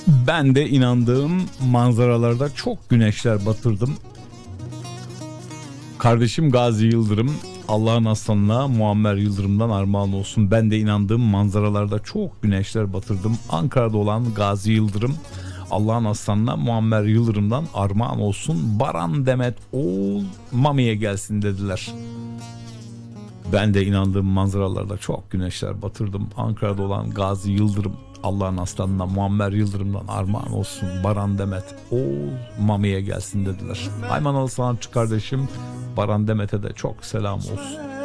Ben de inandığım manzaralarda çok güneşler batırdım. Kardeşim Gazi Yıldırım, Allah'ın aslanına Muammer Yıldırım'dan armağan olsun. Ben de inandığım manzaralarda çok güneşler batırdım. Ankara'da olan Gazi Yıldırım, Allah'ın aslanına Muammer Yıldırım'dan armağan olsun. Baran Demet oğul Mami'ye gelsin dediler. Ben de inandığım manzaralarda çok güneşler batırdım. Ankara'da olan Gazi Yıldırım, Allah'ın aslanına Muammer Yıldırım'dan armağan olsun. Baran Demet oğul Mami'ye gelsin dediler. Aymanalı sanatçı kardeşim Baran Demet'e de çok selam olsun.